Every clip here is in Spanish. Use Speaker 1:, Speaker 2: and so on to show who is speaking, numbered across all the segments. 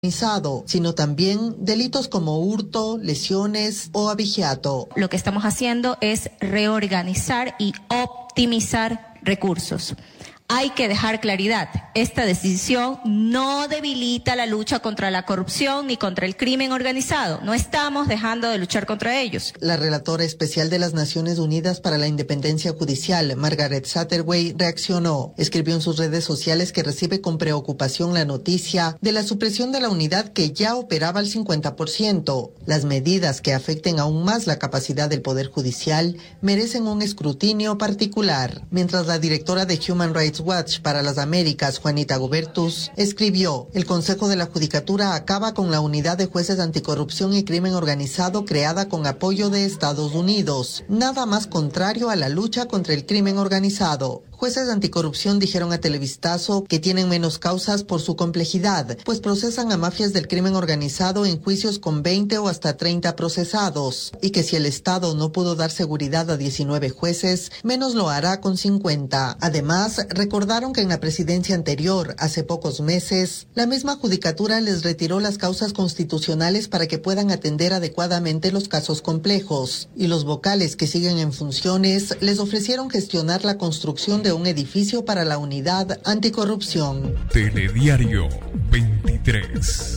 Speaker 1: organizado, sino también delitos como hurto, lesiones o abigeato.
Speaker 2: Lo que estamos haciendo es reorganizar y optimizar recursos. Hay que dejar claridad, esta decisión no debilita la lucha contra la corrupción ni contra el crimen organizado. No estamos dejando de luchar contra ellos.
Speaker 1: La relatora especial de las Naciones Unidas para la Independencia Judicial, Margaret Satterwhite, reaccionó. Escribió en sus redes sociales que recibe con preocupación la noticia de la supresión de la unidad que ya operaba al 50%. Las medidas que afecten aún más la capacidad del Poder Judicial merecen un escrutinio particular. Mientras la directora de Human Rights Watch para las Américas, Juanita Gobertus, escribió: el Consejo de la Judicatura acaba con la unidad de jueces anticorrupción y crimen organizado creada con apoyo de Estados Unidos. Nada más contrario a la lucha contra el crimen organizado. Jueces anticorrupción dijeron a Televistazo que tienen menos causas por su complejidad, pues procesan a mafias del crimen organizado en juicios con 20 o hasta 30 procesados, y que si el Estado no pudo dar seguridad a 19 jueces, menos lo hará con 50. Además, recordaron que en la presidencia anterior, hace pocos meses, la misma judicatura les retiró las causas constitucionales para que puedan atender adecuadamente los casos complejos, y los vocales que siguen en funciones les ofrecieron gestionar la construcción de un edificio para la unidad anticorrupción.
Speaker 3: Telediario 23.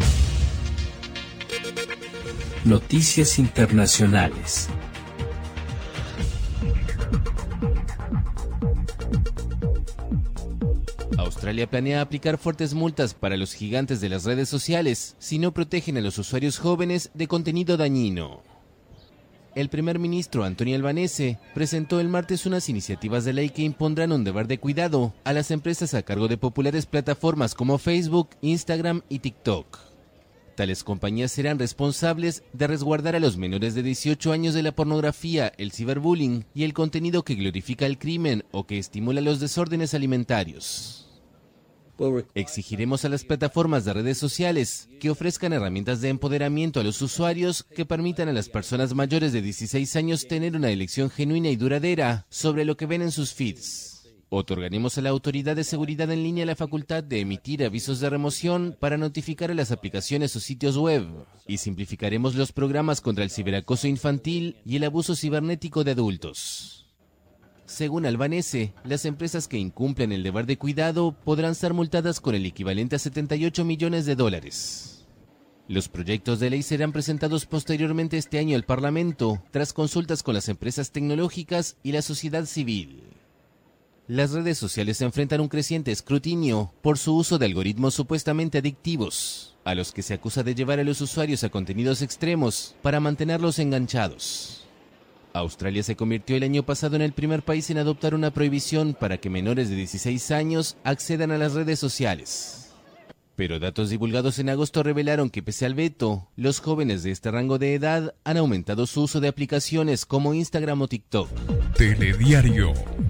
Speaker 4: Noticias internacionales.
Speaker 5: Australia planea aplicar fuertes multas para los gigantes de las redes sociales si no protegen a los usuarios jóvenes de contenido dañino. El primer ministro Anthony Albanese presentó el martes unas iniciativas de ley que impondrán un deber de cuidado a las empresas a cargo de populares plataformas como Facebook, Instagram y TikTok. Tales compañías serán responsables de resguardar a los menores de 18 años de la pornografía, el ciberbullying y el contenido que glorifica el crimen o que estimula los desórdenes alimentarios. Exigiremos a las plataformas de redes sociales que ofrezcan herramientas de empoderamiento a los usuarios que permitan a las personas mayores de 16 años tener una elección genuina y duradera sobre lo que ven en sus feeds. Otorgaremos a la Autoridad de Seguridad en Línea la facultad de emitir avisos de remoción para notificar a las aplicaciones o sitios web, y simplificaremos los programas contra el ciberacoso infantil y el abuso cibernético de adultos. Según Albanese, las empresas que incumplen el deber de cuidado podrán ser multadas con el equivalente a $78 millones. Los proyectos de ley serán presentados posteriormente este año al Parlamento, tras consultas con las empresas tecnológicas y la sociedad civil. Las redes sociales enfrentan un creciente escrutinio por su uso de algoritmos supuestamente adictivos, a los que se acusa de llevar a los usuarios a contenidos extremos para mantenerlos enganchados. Australia se convirtió el año pasado en el primer país en adoptar una prohibición para que menores de 16 años accedan a las redes sociales. Pero datos divulgados en agosto revelaron que pese al veto, los jóvenes de este rango de edad han aumentado su uso de aplicaciones como Instagram o TikTok.
Speaker 3: Telediario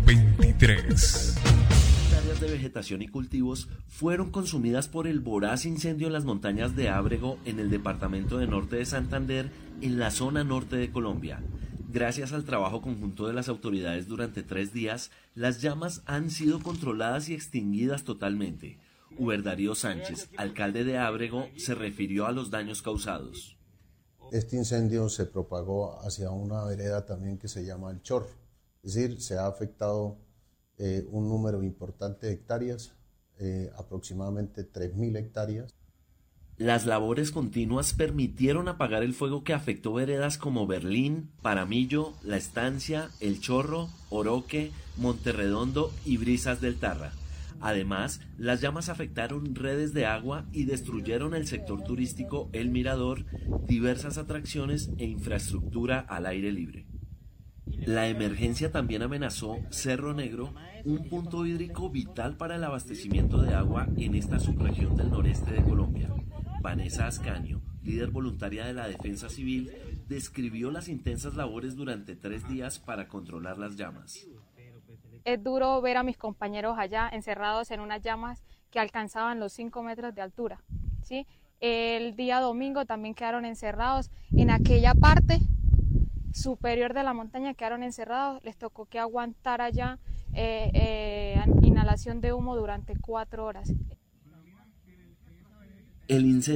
Speaker 3: 23.
Speaker 6: Áreas de vegetación y cultivos fueron consumidas por el voraz incendio en las montañas de Ábrego, en el departamento de Norte de Santander, en la zona norte de Colombia. Gracias al trabajo conjunto de las autoridades durante 3 días, las llamas han sido controladas y extinguidas totalmente. Uber Darío Sánchez, alcalde de Ábrego, se refirió a los daños causados.
Speaker 7: Este incendio se propagó hacia una vereda también que se llama El Chorro, es decir, se ha afectado un número importante de hectáreas, aproximadamente 3.000 hectáreas.
Speaker 6: Las labores continuas permitieron apagar el fuego que afectó veredas como Berlín, Paramillo, La Estancia, El Chorro, Oroque, Monterredondo y Brisas del Tarra. Además, las llamas afectaron redes de agua y destruyeron el sector turístico El Mirador, diversas atracciones e infraestructura al aire libre. La emergencia también amenazó Cerro Negro, un punto hídrico vital para el abastecimiento de agua en esta subregión del noreste de Colombia. Vanessa Ascanio, líder voluntaria de la Defensa Civil, describió las intensas labores durante 3 días para controlar las llamas.
Speaker 8: Es duro ver a mis compañeros allá encerrados en unas llamas que alcanzaban los 5 metros de altura, ¿sí? El día domingo también quedaron encerrados en aquella parte superior de la montaña, quedaron encerrados, les tocó que aguantar allá inhalación de humo durante 4 horas.
Speaker 6: El incendio